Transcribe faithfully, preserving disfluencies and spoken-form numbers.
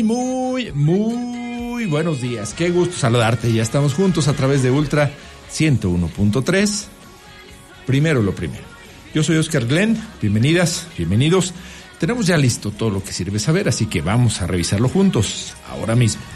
Muy, muy buenos días. Qué gusto saludarte. Ya estamos juntos a través de Ultra ciento uno punto tres. Primero lo primero. Yo soy Oscar Glenn. Bienvenidas, bienvenidos. Tenemos ya listo todo lo que sirve saber, así que vamos a revisarlo juntos ahora mismo.